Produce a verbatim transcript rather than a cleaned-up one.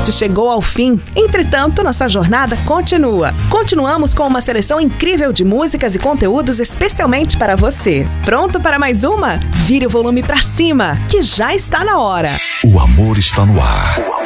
podcast chegou ao fim. Entretanto, nossa jornada continua. Continuamos com uma seleção incrível de músicas e conteúdos especialmente para você. Pronto para mais uma? Vire o volume para cima, que já está na hora. O amor está no ar.